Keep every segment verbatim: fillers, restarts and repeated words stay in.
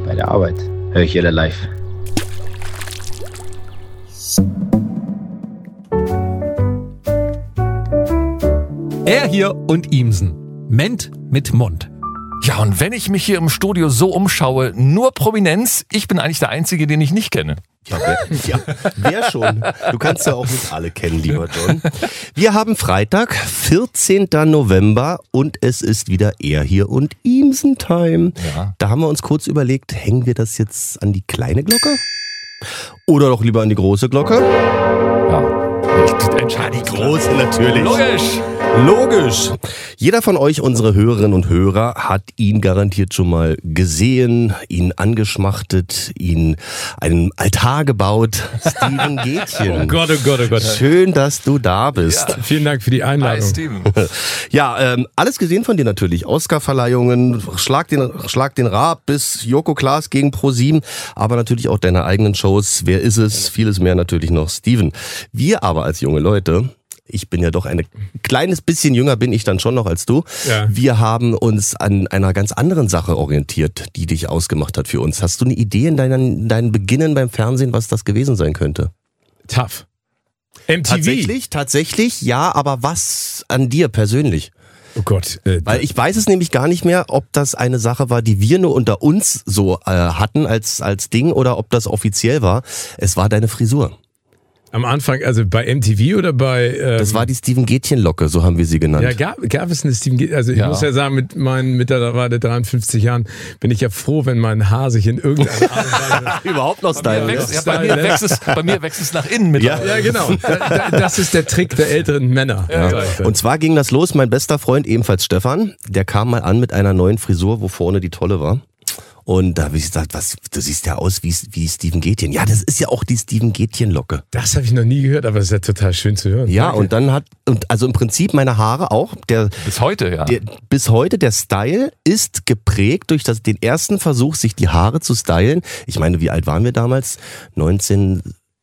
Bei der Arbeit höre ich jeder live. Er hier und Ihmsen. Ment mit Mund. Ja, und wenn ich mich hier im Studio so umschaue, nur Prominenz, ich bin eigentlich der Einzige, den ich nicht kenne. Ja, wer, ja, wer schon? Du kannst ja auch nicht alle kennen, lieber John. Wir haben Freitag, vierzehnten November und es ist wieder Er hier und Ihmsen-Time. Ja. Da haben wir uns kurz überlegt, hängen wir das jetzt an die kleine Glocke? Oder doch lieber an die große Glocke? Ja. Die große natürlich. Logisch. Logisch. Jeder von euch, unsere Hörerinnen und Hörer, hat ihn garantiert schon mal gesehen, ihn angeschmachtet, ihn einen Altar gebaut. Steven Gätchen. Oh Gott, oh Gott, oh Gott. Schön, dass du da bist. Ja. Vielen Dank für die Hi, Einladung. Steven. Ja, ähm, alles gesehen von dir natürlich. Oscar-Verleihungen, Schlag den, Schlag den Raab bis Joko Klaas gegen ProSieben, aber natürlich auch deine eigenen Shows. Wer ist es? Vieles mehr natürlich noch. Steven. Wir aber als junge Leute, ich bin ja doch ein kleines bisschen jünger, bin ich dann schon noch als du. Ja. Wir haben uns an einer ganz anderen Sache orientiert, die dich ausgemacht hat für uns. Hast du eine Idee in deinen, in deinen Beginnen beim Fernsehen, was das gewesen sein könnte? Tough. M T V. Tatsächlich, tatsächlich, ja, aber was an dir persönlich? Oh Gott. Äh, Weil ich weiß es nämlich gar nicht mehr, ob das eine Sache war, die wir nur unter uns so äh, hatten als, als Ding oder ob das offiziell war. Es war deine Frisur. Am Anfang, also bei M T V oder bei... Ähm, Das war die Steven Gätchen-Locke, so haben wir sie genannt. Ja, gab, gab es eine Steven Gätchen? Also ich Ja. muss ja sagen, mit meinen mittlerweile dreiundfünfzig Jahren bin ich ja froh, wenn mein Haar sich in irgendeiner Art und Weise... Überhaupt noch Bei Style. mir, wächst, Ja. ja, bei, mir wächst es, bei mir wächst es nach innen mit. Ja. Ja, genau. Da, da, das ist der Trick der älteren Männer. Ja. Und zwar ging das los, mein bester Freund, ebenfalls Stefan, der kam mal an mit einer neuen Frisur, wo vorne die Tolle war. Und da habe ich gesagt, was, du siehst ja aus wie, wie Steven Gätchen. Ja, das ist ja auch die Steven Gätchen-Locke. Das habe ich noch nie gehört, aber das ist ja total schön zu hören. Ja, Danke. und dann hat, und also im Prinzip meine Haare auch, der, Bis heute, ja. der, bis heute der Style ist geprägt durch das, den ersten Versuch, sich die Haare zu stylen. Ich meine, wie alt waren wir damals? neunzehn,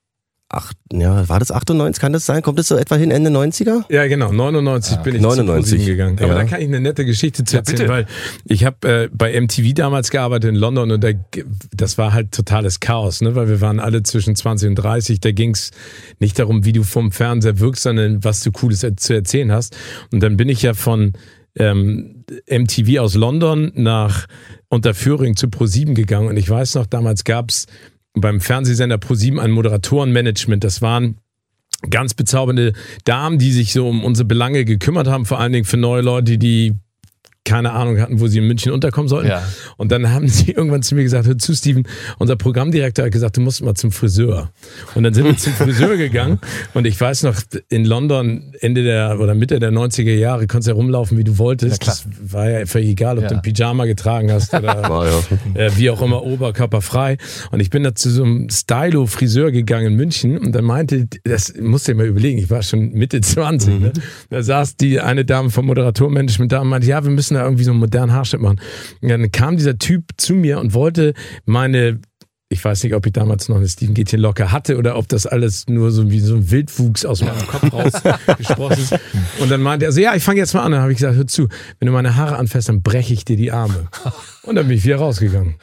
acht, ja, war das achtundneunzig, kann das sein? Kommt das so etwa hin, Ende neunziger? Ja, genau. neunundneunzig bin ich neunundneunzig. zu ProSieben gegangen. Aber Ja. da kann ich eine nette Geschichte zu Ja, erzählen, bitte. weil ich habe äh, bei M T V damals gearbeitet in London und da, das war halt totales Chaos, ne? Weil wir waren alle zwischen zwanzig und dreißig. Da ging's nicht darum, wie du vom Fernseher wirkst, sondern was du Cooles er- zu erzählen hast. Und dann bin ich ja von ähm, M T V aus London nach Unterföhring zu ProSieben gegangen und ich weiß noch, damals gab's beim Fernsehsender ProSieben ein Moderatorenmanagement. Das waren ganz bezaubernde Damen, die sich so um unsere Belange gekümmert haben, vor allen Dingen für neue Leute, die keine Ahnung hatten, wo sie in München unterkommen sollten. Ja. Und dann haben sie irgendwann zu mir gesagt, hör zu, Steven, unser Programmdirektor hat gesagt, du musst mal zum Friseur. Und dann sind wir zum Friseur gegangen und ich weiß noch, in London Ende der oder Mitte der neunziger Jahre konntest du ja rumlaufen, wie du wolltest. Ja, klar. Das war ja völlig egal, ob Ja. du ein Pyjama getragen hast oder Ah, ja. äh, wie auch immer, oberkörperfrei. Und ich bin da zu so einem Stylo-Friseur gegangen in München und dann meinte, das musst du dir mal überlegen, ich war schon Mitte zwanzig, ne? Da saß die eine Dame vom Moderatormanagement da und meinte, ja, wir müssen da irgendwie so einen modernen Haarschnitt machen. Und dann kam dieser Typ zu mir und wollte meine, ich weiß nicht, ob ich damals noch eine Steven Gätchen-Locke hatte oder ob das alles nur so wie so ein Wildwuchs aus meinem Kopf rausgesprossen ist. Und dann meinte er so, ja, ich fange jetzt mal an. Dann habe ich gesagt, hör zu, wenn du meine Haare anfasst, dann breche ich dir die Arme. Und dann bin ich wieder rausgegangen.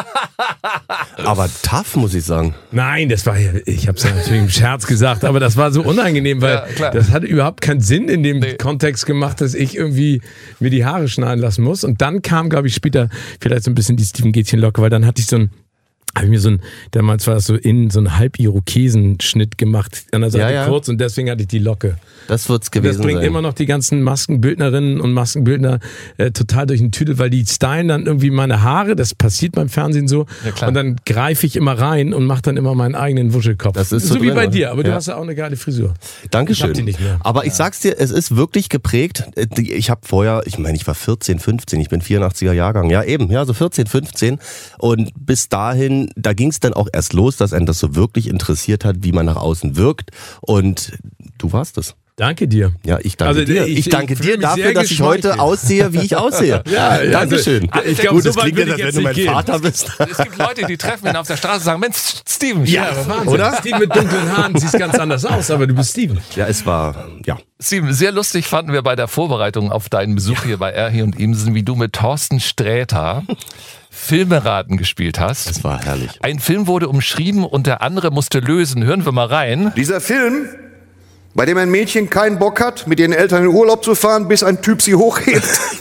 Aber tough, muss ich sagen. Nein, das war ja, ich habe es ja natürlich im Scherz gesagt, aber das war so unangenehm, weil Ja, klar. das hat überhaupt keinen Sinn in dem Nee. Kontext gemacht, dass ich irgendwie mir die Haare schneiden lassen muss. Und dann kam, glaube ich, später vielleicht so ein bisschen die Steven Gätchen-Locke, weil dann hatte ich so ein habe ich mir so ein, damals war das so in so einen Halb-Irokesenschnitt gemacht, an der Seite Ja, ja. kurz und deswegen hatte ich die Locke. Das wird's Das gewesen bringt sein. immer noch die ganzen Maskenbildnerinnen und Maskenbildner äh, total durch den Tüdel, weil die stylen dann irgendwie meine Haare, das passiert beim Fernsehen so, Ja, klar. und dann greife ich immer rein und mache dann immer meinen eigenen Wuschelkopf. Das ist so so wie drin, bei ne? dir, aber du Ja. hast ja auch eine geile Frisur. Dankeschön. Ich hab die nicht mehr. Aber ich sag's dir, es ist wirklich geprägt. Ich habe vorher, ich meine, ich war vierzehn, fünfzehn, ich bin vierundachtziger Jahrgang. Ja, eben, ja, so vierzehn, fünfzehn. Und bis dahin, da ging's dann auch erst los, dass einen das so wirklich interessiert hat, wie man nach außen wirkt. Und du warst es. Danke dir. Ja, ich danke Also, dir. ich- Ich, danke ich fühle dir mich sehr dafür, dass ich heute geschmeichelt. aussehe, wie ich aussehe. Ja, ja, Dankeschön. also, ich glaub, Gut, so das weit klingt will jetzt, ich als jetzt wenn du mein nicht gehen. Vater bist. Es gibt Leute, die treffen ihn auf der Straße und sagen, Mensch, Steven. Ja, Wahnsinn. oder? Steve mit dunklen Haaren, siehst ganz anders aus, aber du bist Steven. Ja, es war, ja. Steven, sehr lustig fanden wir bei der Vorbereitung auf deinen Besuch hier bei Erhi und Imsen, wie du mit Thorsten Sträter Filmeraten gespielt hast. Es war herrlich. Ein Film wurde umschrieben und der andere musste lösen. Hören wir mal rein. Dieser Film, bei dem ein Mädchen keinen Bock hat, mit ihren Eltern in Urlaub zu fahren, bis ein Typ sie hochhebt.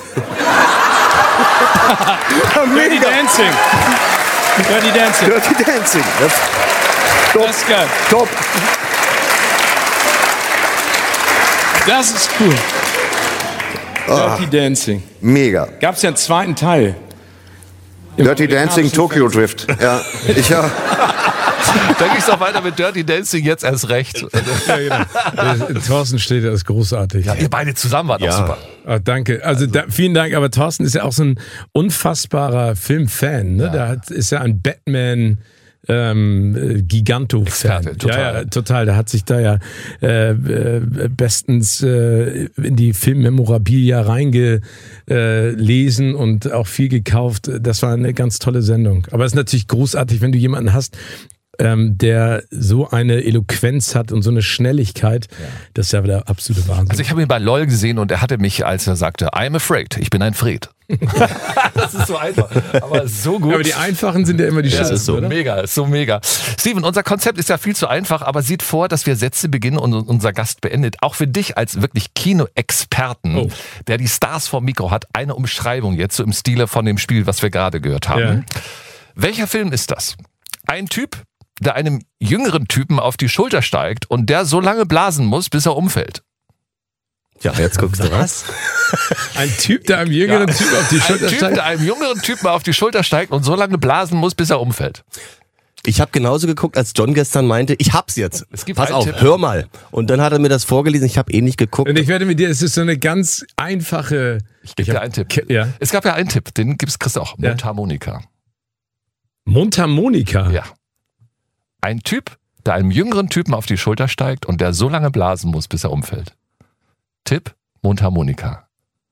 Dirty Dancing. Dirty Dancing. Dirty Dancing. Das, top, Das ist geil. top. Das ist cool. Dirty Dancing. Mega. Gab es ja einen zweiten Teil. Im Dirty Dancing, amerikanischen Tokyo Fernsehen. Drift. Ja, ich ja. Dann geht's doch weiter mit Dirty Dancing, jetzt erst recht. Ja, genau. Äh, Thorsten Sträter ist großartig. Ja, ihr beide zusammen wart auch super. Ah, danke. Also, da, vielen Dank. Aber Thorsten ist ja auch so ein unfassbarer Filmfan. Ne? Da hat, ist ja ein Batman. Ähm, äh, Giganto-Fan. Experte, total. Ja, ja, total. Der hat sich da ja äh, äh, bestens äh, in die Filmmemorabilia reingelesen und auch viel gekauft. Das war eine ganz tolle Sendung. Aber es ist natürlich großartig, wenn du jemanden hast, ähm, der so eine Eloquenz hat und so eine Schnelligkeit. Ja. Das ist ja der absolute Wahnsinn. Also ich habe ihn bei LOL gesehen und er hatte mich, als er sagte, I'm afraid, ich bin ein Fred. Das ist so einfach, aber so gut. Aber die einfachen sind ja immer die Ja, schönsten, ist so oder? mega, ist so mega. Steven, unser Konzept ist ja viel zu einfach, aber sieht vor, dass wir Sätze beginnen und unser Gast beendet. Auch für dich als wirklich Kinoexperten, Oh. der die Stars vor Mikro hat, eine Umschreibung jetzt so im Stile von dem Spiel, was wir gerade gehört haben. Ja. Welcher Film ist das? Ein Typ, der einem jüngeren Typen auf die Schulter steigt und der so lange blasen muss, bis er umfällt. Ja, jetzt guckst du was. Ein Typ, der einem jüngeren Typ auf die Schulter Ein Typ, steigt. der einem jüngeren Typen auf die Schulter steigt und so lange blasen muss, bis er umfällt. Ich habe genauso geguckt, als John gestern meinte, ich hab's jetzt. Es gibt Pass einen auf, Tipp. hör mal. Und dann hat er mir das vorgelesen, ich habe eh nicht geguckt. Und ich werde mit dir, es ist so eine ganz einfache. Ich gebe dir einen Tipp. Ke- Ja. Es gab ja einen Tipp, den gibt's Chris auch. Ja. Mundharmonika. Mundharmonika. Ja. Ein Typ, der einem jüngeren Typen auf die Schulter steigt und der so lange blasen muss, bis er umfällt. Tipp, Mundharmonika.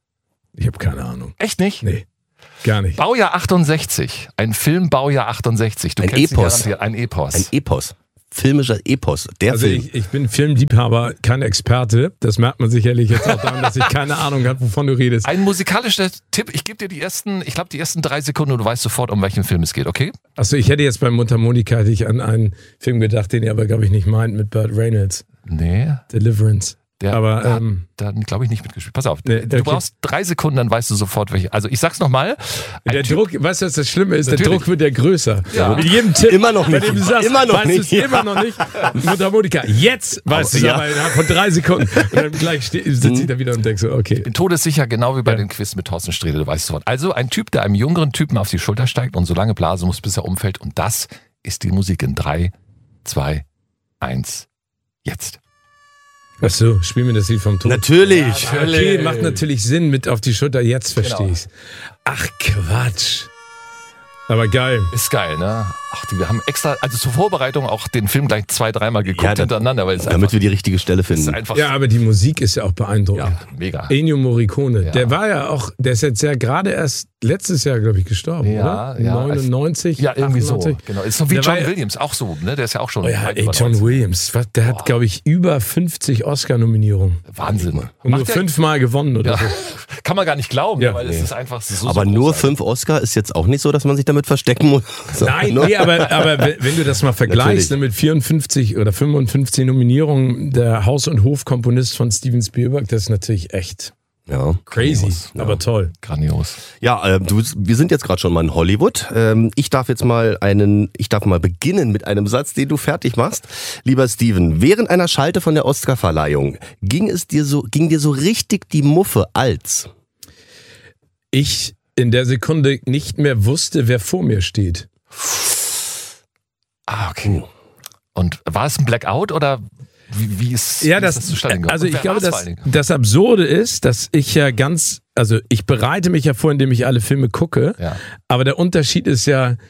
Ich habe keine Ahnung. Echt nicht? Nee, gar nicht. Baujahr achtundsechzig. Ein Film Baujahr achtundsechzig. Du Ein kennst ihn Epos. garantiert. Ein Epos. Ein Epos. Filmischer Epos. Der Also Film. ich, ich bin Filmliebhaber, kein Experte. Das merkt man sicherlich jetzt auch daran, dass ich keine Ahnung habe, wovon du redest. Ein musikalischer Tipp. Ich gebe dir die ersten, ich glaube die ersten drei Sekunden und du weißt sofort, um welchen Film es geht, okay? Achso, ich hätte jetzt bei Mundharmonika hätte ich an einen Film gedacht, den ihr aber, glaube ich, nicht meint, mit Burt Reynolds. Nee. Deliverance. Der Aber, hat ähm, dann, glaube ich, nicht mitgespielt. Pass auf, Nee, du okay. brauchst drei Sekunden, dann weißt du sofort, welche. Also ich sag's nochmal. Der Druck, weißt du, was das Schlimme ist? Der Natürlich. Druck wird ja größer. Ja. Mit jedem Tipp. Immer noch bei nicht. dem du sagst, Immer noch weißt nicht. du's immer noch nicht. Mundharmonika. Jetzt weißt du es ja. aber innerhalb von drei Sekunden. Und dann gleich ste- sitze ich da wieder und denke so, okay. Bin todessicher, genau wie bei Ja. dem Quiz mit Thorsten Sträter, du weißt sofort. Also ein Typ, der einem jüngeren Typen auf die Schulter steigt und so lange blasen muss, bis er umfällt. Und das ist die Musik in drei, zwei, eins, jetzt. Achso, spiel mir das Lied vom Tod. Natürlich. Okay, macht natürlich Sinn mit auf die Schulter, jetzt verstehe Genau. ich's. Ach Quatsch. Aber geil. Ist geil, ne? Ach, die, wir haben extra, also zur Vorbereitung auch den Film gleich zwei, dreimal geguckt Ja, da- hintereinander, weil es Damit einfach, wir die richtige Stelle ist finden. einfach Ja, aber die Musik ist ja auch beeindruckend. ja, mega. Ennio Morricone, Ja. der war ja auch, der ist jetzt ja gerade erst letztes Jahr, glaube ich, gestorben, Ja, oder? ja. neunundneunzig, Ja, irgendwie so. achtundneunzig. Genau. Ist so wie Der John war ja- Williams, auch so, ne? Der ist ja auch schon. Oh ja, weit ey, über John neunzig. Williams, was, der hat, glaube ich, über fünfzig Oscar-Nominierungen. Wahnsinn. Und nur Macht der- fünfmal gewonnen oder Ja. so. Kann man gar nicht glauben, Ja. weil es ist einfach so. Aber so nur großartig. fünf Oscar ist jetzt auch nicht so, dass man sich damit verstecken muss. So, Nein, ne? nee, aber, aber wenn wenn du das mal vergleichst, Natürlich. ne, mit vierundfünfzig oder fünfundfünfzig Nominierungen, der Haus- und Hofkomponist von Steven Spielberg, das ist natürlich echt Ja. crazy, Grandios, aber toll. Grandios. Ja, äh, du, wir sind jetzt gerade schon mal in Hollywood. Ähm, ich darf jetzt mal einen, ich darf mal beginnen mit einem Satz, den du fertig machst. Lieber Steven, während einer Schalte von der Oscarverleihung ging es dir so, ging dir so richtig die Muffe als? Ich in der Sekunde nicht mehr wusste, wer vor mir steht. Ah, okay. Und war es ein Blackout oder wie, wie ist, Ja, wie das, ist das zustande gekommen? also Und ich wer glaube, war's vor das, allen Dingen? das Absurde ist, dass ich ja ganz, also ich bereite mich ja vor, indem ich alle Filme gucke, Ja. aber der Unterschied ist ja,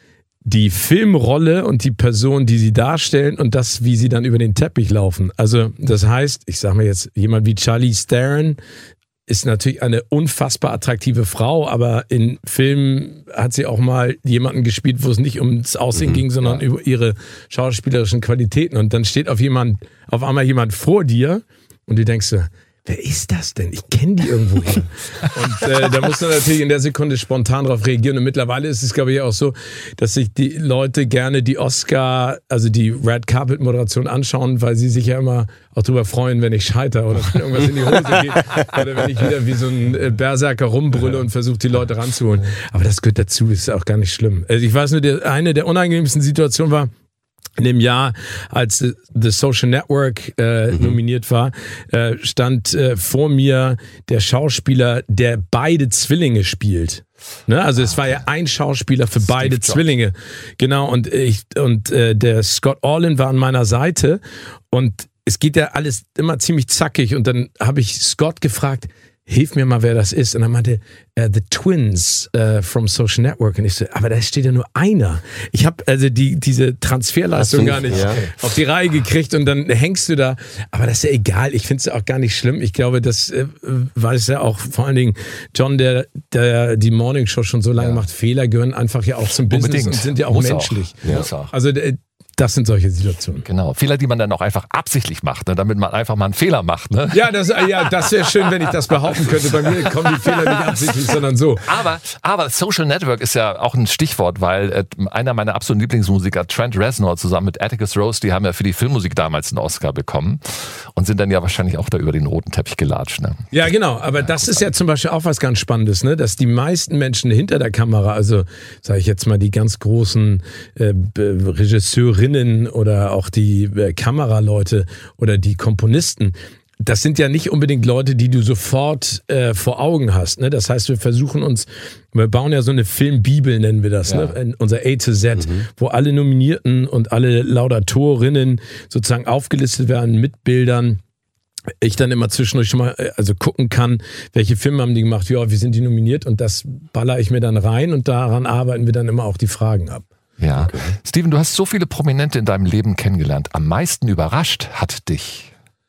die Filmrolle und die Person, die sie darstellen und das, wie sie dann über den Teppich laufen. Also das heißt, ich sag mal jetzt, jemand wie Charlize Theron ist natürlich eine unfassbar attraktive Frau, aber in Filmen hat sie auch mal jemanden gespielt, wo es nicht ums Aussehen mhm, ging, sondern ja. über ihre schauspielerischen Qualitäten. Und dann steht auf jemand, auf einmal jemand vor dir und du denkst so, wer ist das denn? Ich kenne die irgendwo her. Und äh, da musst du natürlich in der Sekunde spontan darauf reagieren. Und mittlerweile ist es, glaube ich, auch so, dass sich die Leute gerne die Oscar, also die Red Carpet Moderation anschauen, weil sie sich ja immer auch darüber freuen, wenn ich scheitere oder wenn irgendwas in die Hose geht oder wenn ich wieder wie so ein Berserker rumbrülle und versuche, die Leute ranzuholen. Aber das gehört dazu, ist auch gar nicht schlimm. Also ich weiß nur, der, eine der unangenehmsten Situationen war, in dem Jahr, als The Social Network äh, mhm. nominiert war, äh, stand äh, vor mir der Schauspieler, der beide Zwillinge spielt. Ne? Also es war ja ein Schauspieler für Steve beide Jobs. Zwillinge. Genau, und ich und äh, der Scott Orlin war an meiner Seite und es geht ja alles immer ziemlich zackig und dann habe ich Scott gefragt, hilf mir mal, wer das ist. Und dann meinte er, uh, The Twins uh, from Social Network. Und ich so, aber da steht ja nur einer. Ich habe also die diese Transferleistung gar nicht ja. auf die Reihe gekriegt und dann hängst du da. Aber das ist ja egal. Ich finde es auch gar nicht schlimm. Ich glaube, das äh, weiß ja auch vor allen Dingen John, der, der die Morning Show schon so lange ja. macht. Fehler gehören einfach ja auch zum Business Unbedingt. Und sind ja auch Muss menschlich. Auch. Ja. Muss auch. Also äh, das sind solche Situationen. Genau. Fehler, die man dann auch einfach absichtlich macht, ne? Damit man einfach mal einen Fehler macht. Ne? Ja, das, ja, das wäre schön, wenn ich das behaupten könnte. Bei mir kommen die Fehler nicht absichtlich, sondern so. Aber, aber Social Network ist ja auch ein Stichwort, weil äh, einer meiner absoluten Lieblingsmusiker, Trent Reznor, zusammen mit Atticus Ross, die haben ja für die Filmmusik damals einen Oscar bekommen und sind dann ja wahrscheinlich auch da über den roten Teppich gelatscht. Ne? Ja, genau. Aber das ist ja zum Beispiel auch was ganz Spannendes, ne? Dass die meisten Menschen hinter der Kamera, also sage ich jetzt mal die ganz großen äh, Regisseurinnen oder auch die äh, Kameraleute oder die Komponisten, das sind ja nicht unbedingt Leute, die du sofort äh, vor Augen hast. Ne? Das heißt, wir versuchen uns, wir bauen ja so eine Filmbibel, nennen wir das, ja. ne? Unser A to Z, mhm. wo alle Nominierten und alle Laudatorinnen sozusagen aufgelistet werden mit Bildern. Ich dann immer zwischendurch schon mal also gucken kann, welche Filme haben die gemacht, ja, wie sind die nominiert und das baller ich mir dann rein und daran arbeiten wir dann immer auch die Fragen ab. Ja. Okay. Steven, du hast so viele Prominente in deinem Leben kennengelernt. Am meisten überrascht hat dich?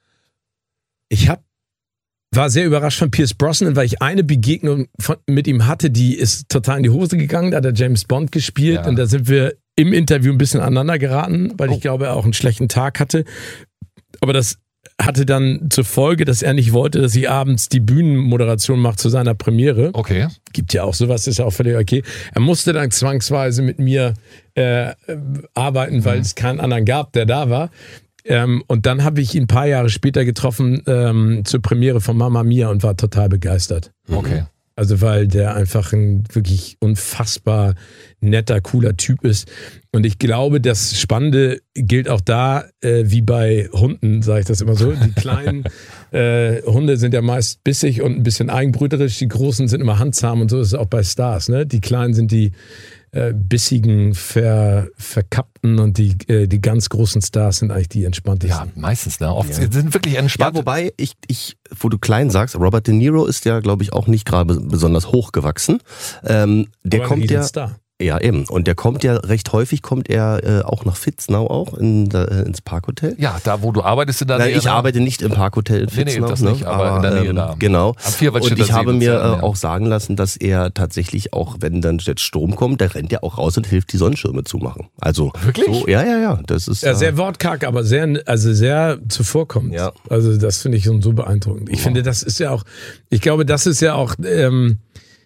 Ich hab, war sehr überrascht von Pierce Brosnan, weil ich eine Begegnung von, mit ihm hatte, die ist total in die Hose gegangen. Da hat er James Bond gespielt ja. und da sind wir im Interview ein bisschen aneinander geraten, weil oh. ich glaube, er auch einen schlechten Tag hatte. Aber das hatte dann zur Folge, dass er nicht wollte, dass ich abends die Bühnenmoderation mache zu seiner Premiere. Okay. Gibt ja auch sowas, ist ja auch völlig okay. Er musste dann zwangsweise mit mir äh, arbeiten, weil mhm. es keinen anderen gab, der da war. Ähm, und dann habe ich ihn ein paar Jahre später getroffen ähm, zur Premiere von Mamma Mia und war total begeistert. Okay. Also weil der einfach ein wirklich unfassbar netter, cooler Typ ist. Und ich glaube, das Spannende gilt auch da, äh, wie bei Hunden, sage ich das immer so. Die kleinen äh, Hunde sind ja meist bissig und ein bisschen eigenbrüterisch. Die großen sind immer handzahm und so ist es auch bei Stars. Ne? Die kleinen sind die äh, bissigen, ver, verkappten und die, äh, die ganz großen Stars sind eigentlich die entspanntesten. Ja, meistens. Ne? Oft ja. sind wirklich entspannt. Ja, wobei, ich, ich, wo du klein sagst, Robert De Niro ist ja, glaube ich, auch nicht gerade besonders hoch gewachsen. Ähm, der Aber kommt ja... Star. Ja, eben. Und der kommt ja recht häufig, kommt er äh, auch nach Fitznau auch, in, äh, ins Parkhotel. Ja, da wo du arbeitest in der Nein, Nähe. Ich arbeite nicht im Parkhotel in Fitznau. Nee, nee, das ne? nicht, aber, aber in der Nähe ähm, da. Genau. Und ich habe mir ja. äh, auch sagen lassen, dass er tatsächlich auch, wenn dann jetzt Sturm kommt, der rennt ja auch raus und hilft, die Sonnenschirme zu machen. Also wirklich? So, ja, ja, ja. Das ist ja, äh, sehr wortkarg, aber sehr, also sehr zuvorkommend. Ja. Also das finde ich so beeindruckend. Ich wow. finde, das ist ja auch, ich glaube, das ist ja auch, ähm,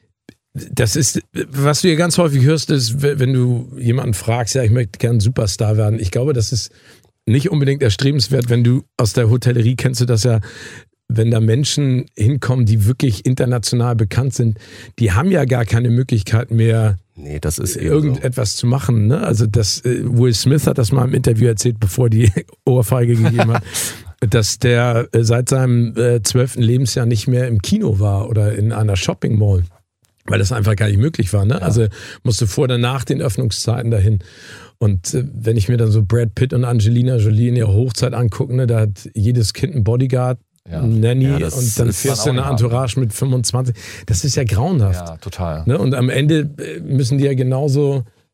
das ist, was du ja ganz häufig hörst, ist, wenn du jemanden fragst, ja, ich möchte gerne Superstar werden. Ich glaube, das ist nicht unbedingt erstrebenswert, wenn du aus der Hotellerie kennst du das ja, wenn da Menschen hinkommen, die wirklich international bekannt sind, die haben ja gar keine Möglichkeit mehr, nee, das ist irgendetwas so. zu machen. Ne? Also das, Will Smith hat das mal im Interview erzählt, bevor die Ohrfeige gegeben hat. Dass der seit seinem zwölften Lebensjahr nicht mehr im Kino war oder in einer Shopping Mall. Weil das einfach gar nicht möglich war. Ne? Ja. Also musste vor oder nach den Öffnungszeiten dahin. Und äh, wenn ich mir dann so Brad Pitt und Angelina Jolie in ihrer Hochzeit angucke, ne, da hat jedes Kind einen Bodyguard, ja. einen Nanny ja, und dann fährst du eine Entourage haben. mit fünfundzwanzig. Das ist ja grauenhaft. Ja, total. Ne? Und am Ende müssen die ja genauso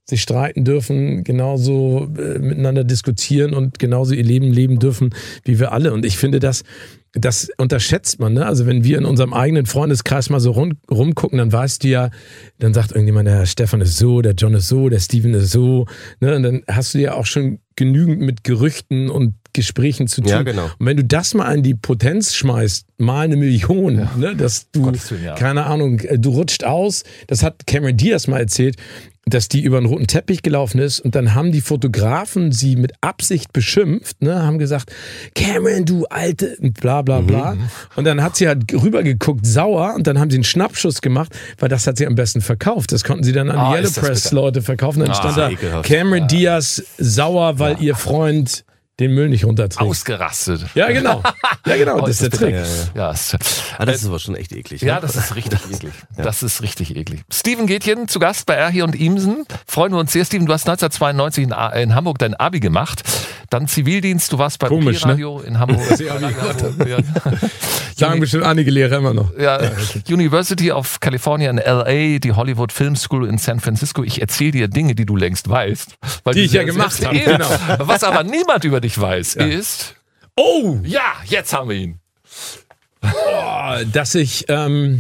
sich streiten dürfen, genauso äh, miteinander diskutieren und genauso ihr Leben leben dürfen wie wir alle. Und ich finde, das, das unterschätzt man. Ne? Also wenn wir in unserem eigenen Freundeskreis mal so rum, rumgucken, dann weißt du ja, dann sagt irgendjemand, der Stefan ist so, der John ist so, der Steven ist so. Ne? Und dann hast du ja auch schon genügend mit Gerüchten und Gesprächen zu tun. Ja, genau. Und wenn du das mal in die Potenz schmeißt, mal eine Million, ja. ne, dass du, Willen, ja. keine Ahnung, du rutscht aus, das hat Cameron Diaz mal erzählt, dass die über einen roten Teppich gelaufen ist und dann haben die Fotografen sie mit Absicht beschimpft, ne, haben gesagt, Cameron, du alte, bla bla bla. Mhm. Und dann hat sie halt rübergeguckt, sauer, und dann haben sie einen Schnappschuss gemacht, weil das hat sie am besten verkauft. Das konnten sie dann an die oh, Yellow Press-Leute verkaufen. Dann oh, stand da ekelhaft. Cameron Diaz sauer, weil ja. ihr Freund den Müll nicht runterträgt. Ausgerastet. Ja, genau. Ja, genau, das ist der Trick. Ja, ja. Ja, ist, ah, das ist aber schon echt eklig. Ja, ne? das ist richtig eklig. Das ist richtig eklig. Steven Gätjen zu Gast bei Erhi und Imsen. Freuen wir uns sehr. Steven, du hast neunzehnhundertzweiundneunzig in, in Hamburg dein Abi gemacht. Dann Zivildienst, du warst beim Komisch, P-Radio ne? in Hamburg. Ja. Sagen bestimmt einige Lehrer immer noch. Ja, University of California in L A, die Hollywood Film School in San Francisco. Ich erzähle dir Dinge, die du längst weißt. Weil die ich ja selbst gemacht habe. Genau. Was aber niemand über dich weiß, ja. ist... Oh! Ja, jetzt haben wir ihn. Oh, dass ich... Ähm,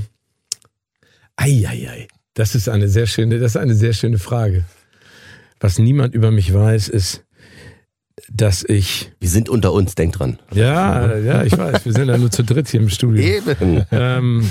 ei, ei, ei. Das ist eine sehr schöne, das ist eine sehr schöne Frage. Was niemand über mich weiß, ist, dass ich... Wir sind unter uns, denk dran. Ja, ja, ich weiß. Wir sind ja nur zu dritt hier im Studio. Eben. Ähm,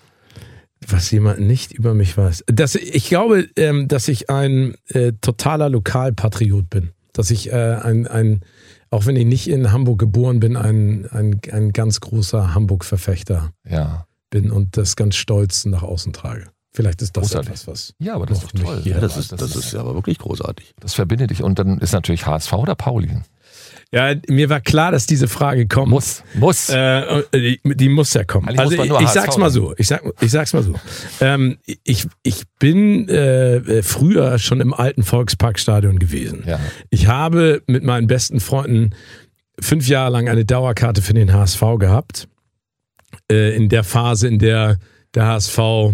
was jemand nicht über mich weiß. Dass, ich glaube, ähm, dass ich ein äh, totaler Lokalpatriot bin. Dass ich äh, ein, ein, auch wenn ich nicht in Hamburg geboren bin, ein, ein, ein ganz großer Hamburg-Verfechter Ja. bin und das ganz stolz nach außen trage. Vielleicht ist das Großartig. etwas, was... Ja, aber das ist doch toll. Ja, das ist, das ist aber wirklich großartig. Das verbindet dich. Und dann ist natürlich H S V oder Pauli. Ja, mir war klar, dass diese Frage kommt. Muss, muss. Äh, die, die muss ja kommen. Eigentlich Also muss man ich, nur ich H S V sag's mal so. Ich, sag, ich sag's mal so. Ähm, ich, ich bin äh, früher schon im alten Volksparkstadion gewesen. Ja. Ich habe mit meinen besten Freunden fünf Jahre lang eine Dauerkarte für den H S V gehabt. Äh, in der Phase, in der der H S V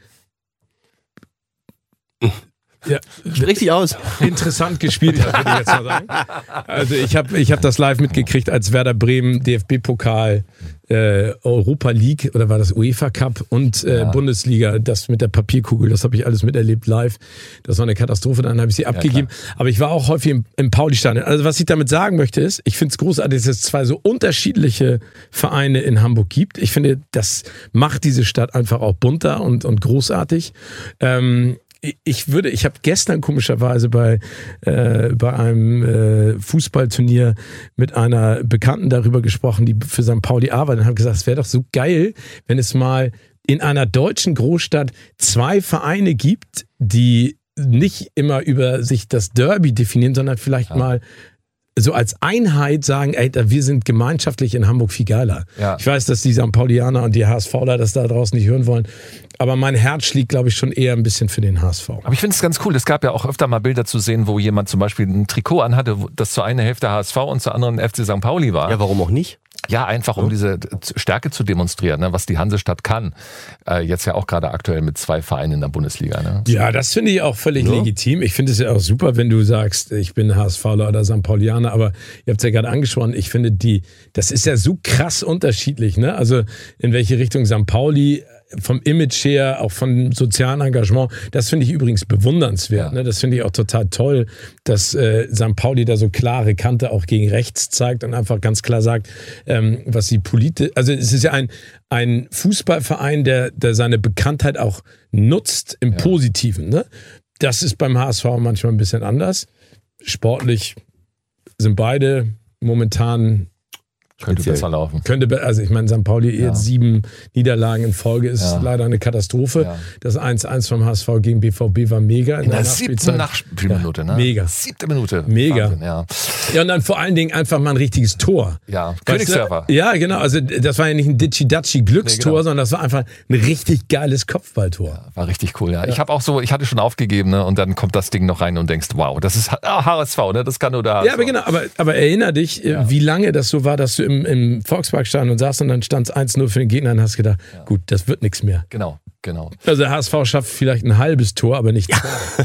ja, richtig aus. Interessant gespielt hat, würde ich jetzt mal sagen. Also ich habe ich hab das live mitgekriegt, als Werder Bremen D F B-Pokal, äh, Europa League oder war das UEFA Cup und äh, ja. Bundesliga, das mit der Papierkugel, das habe ich alles miterlebt live. Das war eine Katastrophe, dann habe ich sie abgegeben. Ja, aber ich war auch häufig im, im Pauli-Stadion. Also was ich damit sagen möchte ist, ich finde es großartig, dass es zwei so unterschiedliche Vereine in Hamburg gibt. Ich finde, das macht diese Stadt einfach auch bunter und, und großartig. Ähm, Ich würde, ich habe gestern komischerweise bei, äh, bei einem äh, Fußballturnier mit einer Bekannten darüber gesprochen, die für Sankt Pauli arbeitet, und habe gesagt, es wäre doch so geil, wenn es mal in einer deutschen Großstadt zwei Vereine gibt, die nicht immer über sich das Derby definieren, sondern vielleicht ja. mal so als Einheit sagen, ey, wir sind gemeinschaftlich in Hamburg viel geiler. Ja. Ich weiß, dass die Sankt Paulianer und die HSVler das da draußen nicht hören wollen, aber mein Herz schlägt, glaube ich, schon eher ein bisschen für den H S V. Aber ich finde es ganz cool, es gab ja auch öfter mal Bilder zu sehen, wo jemand zum Beispiel ein Trikot anhatte, das zur einen Hälfte H S V und zur anderen F C Sankt Pauli war. Ja, warum auch nicht? Ja, einfach um diese Stärke zu demonstrieren, ne, was die Hansestadt kann. Äh, jetzt ja auch gerade aktuell mit zwei Vereinen in der Bundesliga. Ne? Ja, das finde ich auch völlig ja. legitim. Ich finde es ja auch super, wenn du sagst, ich bin HSVler oder Sankt Paulianer, aber ihr habt es ja gerade angesprochen, ich finde, die, das ist ja so krass unterschiedlich. Ne? Also in welche Richtung Sankt Pauli vom Image her, auch vom sozialen Engagement, das finde ich übrigens bewundernswert. Ja. Ne? Das finde ich auch total toll, dass äh, Sankt Pauli da so klare Kante auch gegen rechts zeigt und einfach ganz klar sagt, ähm, was sie politisch, also es ist ja ein, ein Fußballverein, der, der seine Bekanntheit auch nutzt im ja. Positiven. Ne? Das ist beim H S V manchmal ein bisschen anders. Sportlich sind beide momentan Könnte besser laufen. Könnte, also ich meine, Sankt Pauli ja. jetzt sieben Niederlagen in Folge ist ja. leider eine Katastrophe. Ja. Das eins eins vom H S V gegen B V B war mega. In, in der, der siebten Nachspielminute, ne? Mega. Siebte Minute. Mega. Wahnsinn, ja. ja, und dann vor allen Dingen einfach mal ein richtiges Tor. Ja, Königsserver. Ja, genau. Also das war ja nicht ein Ditschi-Datschi-Glückstor, nee, genau. sondern das war einfach ein richtig geiles Kopfballtor. Ja, war richtig cool, ja. ja. Ich habe auch so, ich hatte schon aufgegeben, ne? Und dann kommt das Ding noch rein und denkst, wow, das ist H S V, ne? Das kann nur der H S V. Ja, aber genau. Aber, aber erinner dich, ja. wie lange das so war, dass du im, im Volkspark standen und saß und dann stand es eins null für den Gegner und hast gedacht, ja. gut, das wird nichts mehr. Genau, genau. Also der H S V schafft vielleicht ein halbes Tor, aber nicht zwei.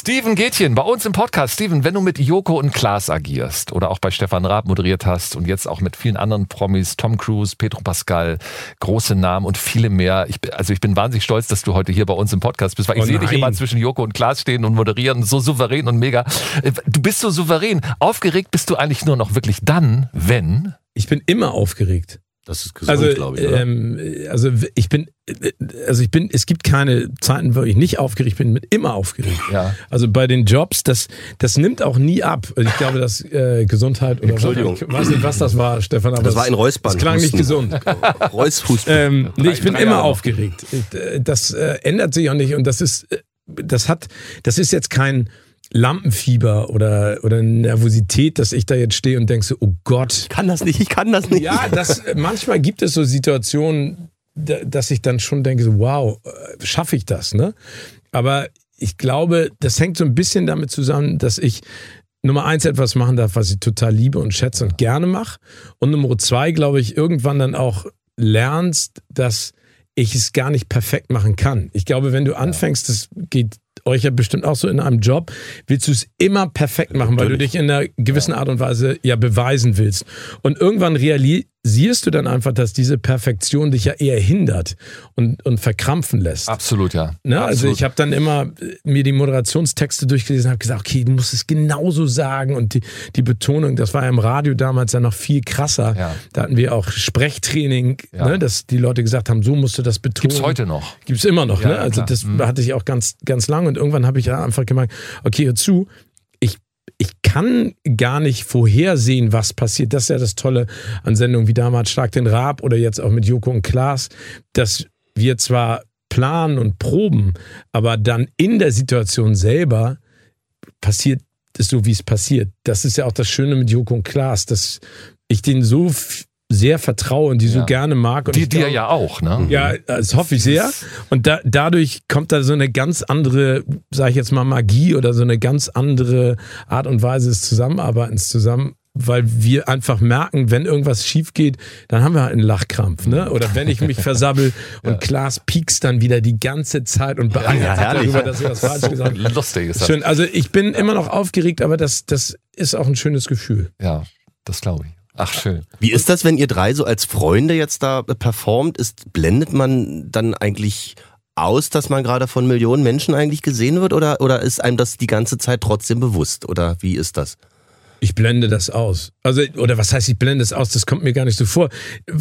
Steven Gätchen, bei uns im Podcast. Steven, wenn du mit Joko und Klaas agierst oder auch bei Stefan Raab moderiert hast und jetzt auch mit vielen anderen Promis, Tom Cruise, Pedro Pascal, große Namen und viele mehr. Ich, also ich bin wahnsinnig stolz, dass du heute hier bei uns im Podcast bist, weil ich Oh sehe dich nein. immer zwischen Joko und Klaas stehen und moderieren, so souverän und mega. Du bist so souverän. Aufgeregt bist du eigentlich nur noch wirklich dann, wenn... Ich bin immer aufgeregt. Das ist gesund, Also, glaube ich, oder? ähm, also ich bin, also ich bin, es gibt keine Zeiten, wo ich nicht aufgeregt bin, ich bin immer aufgeregt. Ja. Also bei den Jobs, das, das nimmt auch nie ab. Also ich glaube, dass äh, Gesundheit oder Entschuldigung. Ich weiß nicht, was das war, Stefan, aber Das war ein Räuspern. Das klang nicht Husten. gesund. Reushusten. Ähm, nee, ich bin drei immer Jahre noch. aufgeregt. Das äh, ändert sich auch nicht und das ist, äh, das hat, das ist jetzt kein Lampenfieber oder, oder Nervosität, dass ich da jetzt stehe und denke so, oh Gott. Ich kann das nicht, ich kann das nicht. Ja, das, manchmal gibt es so Situationen, da- dass ich dann schon denke, so, wow, äh, schaffe ich das, ne? Aber ich glaube, das hängt so ein bisschen damit zusammen, dass ich Nummer eins etwas machen darf, was ich total liebe und schätze und gerne mache. Und Nummer zwei, glaube ich, irgendwann dann auch lernst, dass ich es gar nicht perfekt machen kann. Ich glaube, wenn du anfängst, das geht euch ja bestimmt auch so in einem Job, willst du es immer perfekt machen, weil du dich in einer gewissen Art und Weise ja beweisen willst. Und irgendwann realisierst du dann einfach, dass diese Perfektion dich ja eher hindert und, und verkrampfen lässt. Absolut, ja. Ne? Also Absolut. ich habe dann immer äh, mir die Moderationstexte durchgelesen und habe gesagt, okay, du musst es genauso sagen und die, die Betonung, das war ja im Radio damals ja noch viel krasser. Ja. Da hatten wir auch Sprechtraining, Ja. ne? Dass die Leute gesagt haben, so musst du das betonen. Gibt's heute noch. Gibt's immer noch, Ja, ne? ja, Also klar. das Mhm. hatte ich auch ganz, ganz lange und irgendwann habe ich ja einfach gemerkt, okay, hör zu, ich, ich kann gar nicht vorhersehen, was passiert. Das ist ja das Tolle an Sendungen wie damals Schlag den Raab oder jetzt auch mit Joko und Klaas, dass wir zwar planen und proben, aber dann in der Situation selber passiert es so, wie es passiert. Das ist ja auch das Schöne mit Joko und Klaas, dass ich denen so f- sehr vertraue und die so Ja. gerne mag. Und Die ich dir glaube- ja auch, ne? ja, das hoffe ich sehr. Und da, dadurch kommt da so eine ganz andere, sage ich jetzt mal, Magie oder so eine ganz andere Art und Weise des Zusammenarbeitens zusammen, weil wir einfach merken, wenn irgendwas schief geht, dann haben wir halt einen Lachkrampf, ne? Oder wenn ich mich versabbel und Klaas piekst dann wieder die ganze Zeit und beeilt Ja, sich herrlich. darüber, dass ich was falsch gesagt habe. Lustig ist das. Schön. Also ich bin immer noch aufgeregt, aber das, das ist auch ein schönes Gefühl. Ja, das glaube ich. Ach, schön. Wie ist das, wenn ihr drei so als Freunde jetzt da äh, performt? Ist, blendet man dann eigentlich aus, dass man gerade von Millionen Menschen eigentlich gesehen wird? Oder, oder ist einem das die ganze Zeit trotzdem bewusst? Oder wie ist das? Ich blende das aus. Also, oder was heißt, ich blende es aus? Das kommt mir gar nicht so vor.